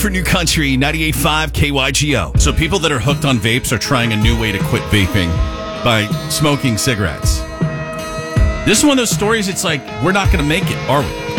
For New Country 98.5 KYGO. So people that are hooked on vapes are trying a new way to quit vaping by smoking cigarettes. This is one of those stories, it's like, we're not going to make it, are we?